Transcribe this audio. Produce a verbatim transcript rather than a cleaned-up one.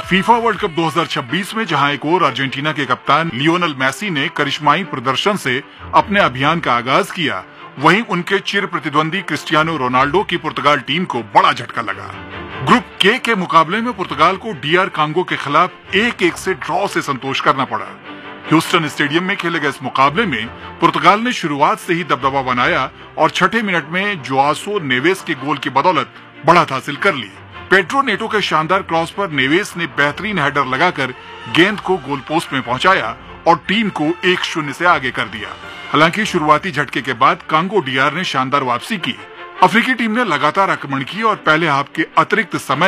FIFA world cup दो हज़ार छब्बीस में जहां एक ओर अर्जेंटीना के कप्तान लियोनेल मेसी ने करिश्माई प्रदर्शन से अपने अभियान का आगाज किया, वहीं उनके चिर प्रतिद्वंदी क्रिस्टियानो रोनाल्डो की पुर्तगाल टीम को बड़ा झटका लगा। ग्रुप के के मुकाबले में पुर्तगाल को डीआर कांगो के खिलाफ एक एक से ड्रॉ से संतोष करना पड़ा। ह्यूस्टन स्टेडियम में खेले गए इस मुकाबले में पुर्तगाल ने शुरुआत से ही दबदबा बनाया और छठे मिनट में जोआसो नेवेस के गोल की बदौलत बढ़त हासिल कर ली। पेड्रो नेटो के शानदार क्रॉस पर नेवेस ने बेहतरीन हेडर लगाकर गेंद को गोल पोस्ट में पहुंचाया और टीम को एक शून्य से आगे कर दिया। हालांकि शुरुआती झटके के बाद कांगो डीआर ने शानदार वापसी की। अफ्रीकी टीम ने लगातार आक्रमण किए और पहले हाफ के अतिरिक्त समय